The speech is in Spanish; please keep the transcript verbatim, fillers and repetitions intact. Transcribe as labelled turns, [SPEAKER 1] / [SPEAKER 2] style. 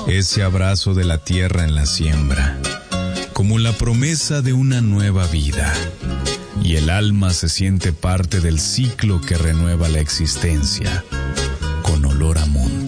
[SPEAKER 1] ese abrazo de la tierra en la siembra, como la promesa de una nueva vida, y el alma se siente parte del ciclo que renueva la existencia, con olor a mundo.